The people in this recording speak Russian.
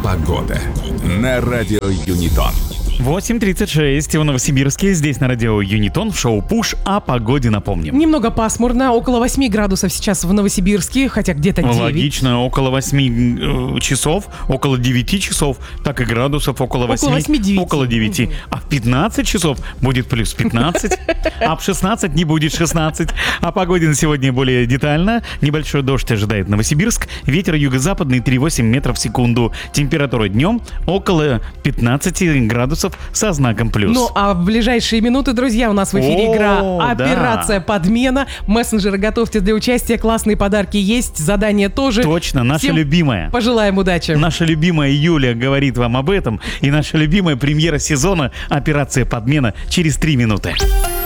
Погода на радио Юнитон. 8:36 в Новосибирске. Здесь на радио Юнитон в шоу «Пуш». О погоде напомним. Немного пасмурно, около 8 градусов сейчас в Новосибирске, хотя где-то 9. Логично, около 8 часов, около 9 часов, так и градусов около 8, около 8-9. около 9. А в 15 часов будет плюс 15, а в 16 не будет 16. О погоде на сегодня более детально. Небольшой дождь ожидает Новосибирск. Ветер юго-западный 3,8 метров в секунду. Температура днем около 15 градусов со знаком плюс. Ну, а в ближайшие минуты, друзья, у нас в эфире игра «Операция Подмена». Мессенджеры, готовьте для участия. Классные подарки есть, задание тоже. Точно, наша Всем любимая. Пожелаем удачи. Наша любимая Юля говорит вам об этом. И наша любимая премьера сезона «Операция Подмена» через 3 минуты.